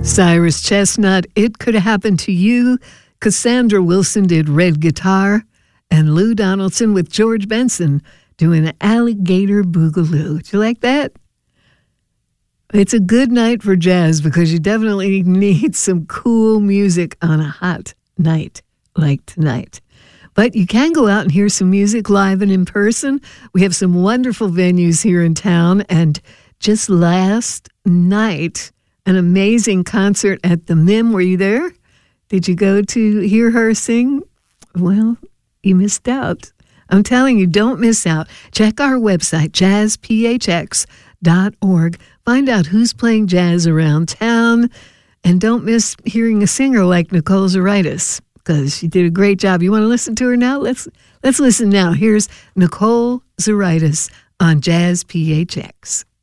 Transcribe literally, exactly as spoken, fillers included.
Cyrus Chestnut, It Could Have Happened to You. Cassandra Wilson did Red Guitar. And Lou Donaldson with George Benson doing Alligator Boogaloo. Do you like that? It's a good night for jazz because you definitely need some cool music on a hot night like tonight. But you can go out and hear some music live and in person. We have some wonderful venues here in town. And just last night, an amazing concert at the M I M. Were you there? Did you go to hear her sing? Well, you missed out. I'm telling you, don't miss out. Check our website, jazz p h x dot org. Find out who's playing jazz around town. And don't miss hearing a singer like Nicole Zaritis, because she did a great job. You want to listen to her now? Let's let's listen now. Here's Nicole Zaritis on Jazz P H X.